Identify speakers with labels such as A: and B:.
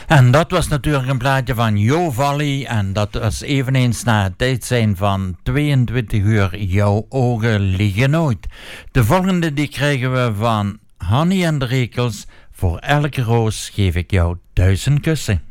A: En dat was natuurlijk een plaatje van Jo Valley. En dat was eveneens na het tijd zijn van 22 uur. Jouw ogen liegen nooit. De volgende die krijgen we van Hanny en de Rekels. Voor elke roos geef ik jou 1000 kussen.